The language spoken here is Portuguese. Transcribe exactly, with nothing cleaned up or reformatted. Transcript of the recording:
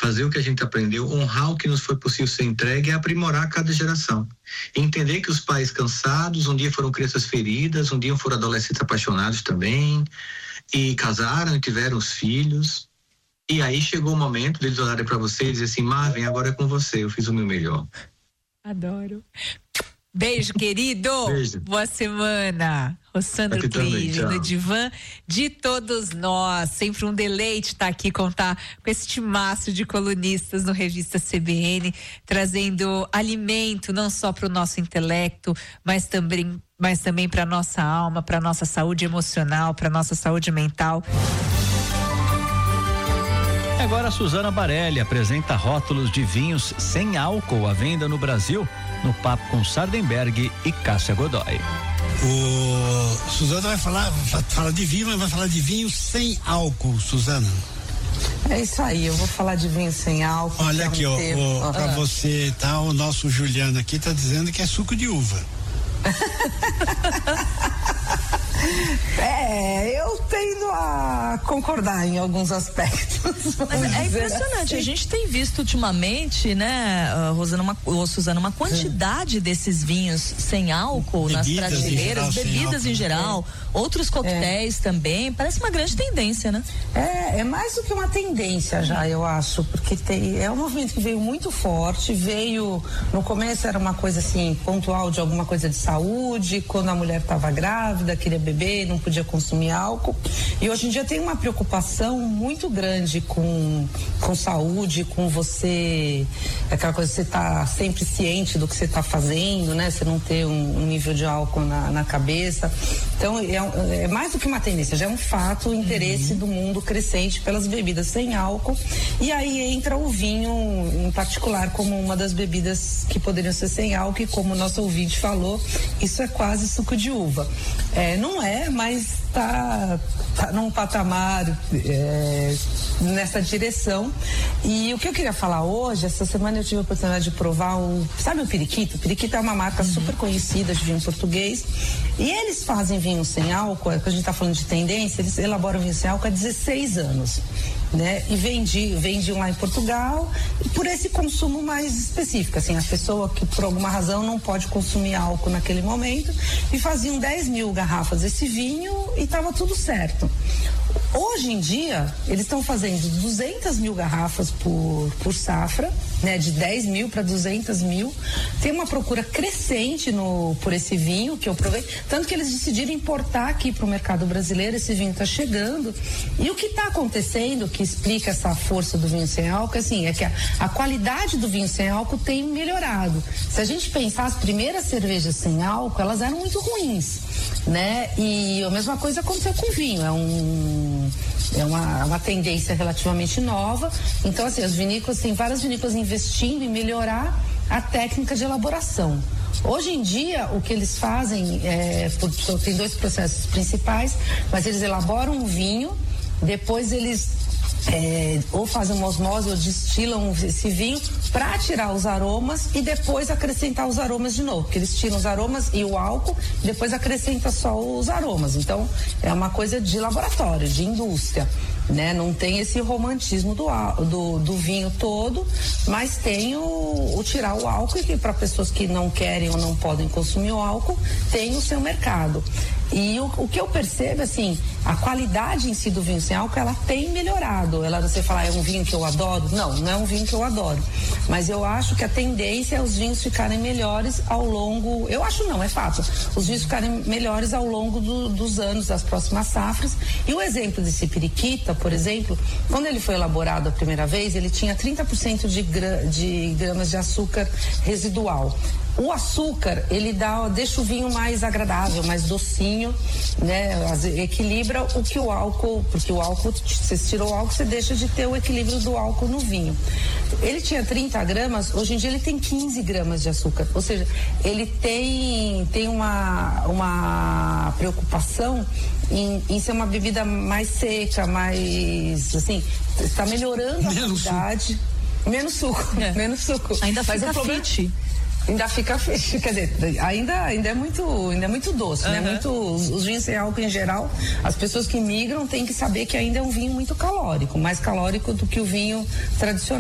fazer o que a gente aprendeu, honrar o que nos foi possível ser entregue e aprimorar cada geração. Entender que os pais cansados, um dia foram crianças feridas, um dia foram adolescentes apaixonados também, e casaram e tiveram os filhos. E aí chegou o momento deles olharem para você e dizer assim: Marvin, agora é com você, eu fiz o meu melhor. Adoro. Beijo, querido. Beijo. Boa semana. Rossandro Cleide, no divã de todos nós. Sempre um deleite estar aqui, contar com esse timaço de colunistas no Revista C B N, trazendo alimento não só para o nosso intelecto, mas também, mas também para nossa alma, para nossa saúde emocional, para nossa saúde mental. Agora a Suzana Barelli apresenta rótulos de vinhos sem álcool à venda no Brasil, no papo com Sardenberg e Cássia Godoy. O Suzana vai falar, fala de vinho, mas vai falar de vinho sem álcool, Suzana. É isso aí, eu vou falar de vinho sem álcool. Olha aqui, ó, ó, ah. pra você, tá? O nosso Juliano aqui tá dizendo que é suco de uva. É, eu tendo a concordar em alguns aspectos. Mas é impressionante, assim. A gente tem visto ultimamente, né, Rosana, uma, ou Suzana, uma quantidade Sim. desses vinhos sem álcool bebidas nas prateleiras, em geral, bebidas em geral, é. outros coquetéis é. também, parece uma grande tendência, né? É, é mais do que uma tendência já, eu acho, porque tem, é um movimento que veio muito forte, veio, no começo era uma coisa assim, pontual de alguma coisa de saúde, quando a mulher estava grávida, queria beber, não podia consumir álcool, e hoje em dia tem uma preocupação muito grande com, com saúde, com você, aquela coisa de você estar tá sempre ciente do que você está fazendo, né? Você não ter um, um nível de álcool na, na cabeça. Então é, é mais do que uma tendência, já é um fato, o interesse uhum. do mundo crescente pelas bebidas sem álcool, e aí entra o vinho em particular como uma das bebidas que poderiam ser sem álcool, e como o nosso ouvinte falou, isso é quase suco de uva. É, não é, mas tá, tá num patamar é, nessa direção. E o que eu queria falar hoje, essa semana eu tive a oportunidade de provar o, sabe o Periquito? O Periquito é uma marca uhum. super conhecida de vinho português, e eles fazem vinho sem álcool, é que a gente tá falando de tendência, eles elaboram vinho sem álcool há dezesseis anos, né? E vendi, vendiam lá em Portugal, e por esse consumo mais específico, assim, a pessoa que por alguma razão não pode consumir álcool naquele momento, e faziam dez mil garrafas desse vinho e tava tudo certo. Hoje em dia, eles estão fazendo duzentas mil garrafas por, por safra, né? De dez mil para duzentas mil. Tem uma procura crescente no, por esse vinho que eu provei, tanto que eles decidiram importar aqui para o mercado brasileiro. Esse vinho está chegando, e o que está acontecendo, que explica essa força do vinho sem álcool, assim, é que a, a qualidade do vinho sem álcool tem melhorado. Se a gente pensar, as primeiras cervejas sem álcool, elas eram muito ruins, né? E a mesma coisa aconteceu com o vinho, é um é uma, uma tendência relativamente nova. Então, assim, as vinícolas, tem várias vinícolas investindo em melhorar a técnica de elaboração. Hoje em dia, o que eles fazem é, por, tem dois processos principais, mas eles elaboram o vinho, depois eles É, ou fazem uma osmose ou destilam esse vinho para tirar os aromas e depois acrescentar os aromas de novo, porque eles tiram os aromas e o álcool, depois acrescenta só os aromas. Então é uma coisa de laboratório, de indústria, né? Não tem esse romantismo do, do, do vinho todo, mas tem o, o tirar o álcool, e que para pessoas que não querem ou não podem consumir o álcool, tem o seu mercado. E o, o que eu percebo, assim, a qualidade em si do vinho sem álcool, ela tem melhorado. Ela, você fala, é um vinho que eu adoro? Não, não é um vinho que eu adoro. Mas eu acho que a tendência é os vinhos ficarem melhores ao longo, eu acho não, é fato, os vinhos ficarem melhores ao longo do, dos anos, das próximas safras. E o exemplo desse Periquita, por exemplo, quando ele foi elaborado a primeira vez, ele tinha trinta por cento de, gra, de gramas de açúcar residual. O açúcar, ele dá, deixa o vinho mais agradável, mais docinho, né? Equilibra o que o álcool, porque o álcool, você tirou o álcool, você deixa de ter o equilíbrio do álcool no vinho. Ele tinha trinta gramas, hoje em dia ele tem quinze gramas de açúcar, ou seja, ele tem, tem uma, uma preocupação em, em ser uma bebida mais seca, mais, assim, está melhorando a qualidade. Menos suco, é. menos suco. Ainda faz o problema. Fit. Ainda fica feio, quer dizer, ainda, ainda é muito, ainda é muito doce, uhum. né? Muito, os, os vinhos sem álcool em geral, as pessoas que migram têm que saber que ainda é um vinho muito calórico, mais calórico do que o vinho tradicional.